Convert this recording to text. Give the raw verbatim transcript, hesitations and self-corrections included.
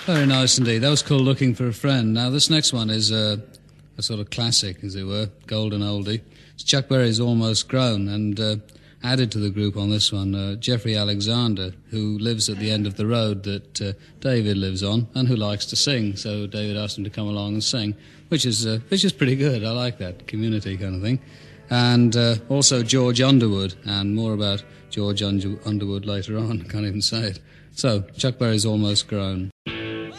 Very nice indeed. That was called Looking for a Friend. Now, this next one is a, a sort of classic, as it were, golden oldie. It's Chuck Berry's Almost Grown, and uh, added to the group on this one, uh, Jeffrey Alexander, who lives at the end of the road that uh, David lives on, and who likes to sing. So David asked him to come along and sing, which is uh, which is pretty good. I like that, community kind of thing. And uh, also George Underwood, and more about George Underwood later on. I can't even say it. So, Chuck Berry's Almost Grown.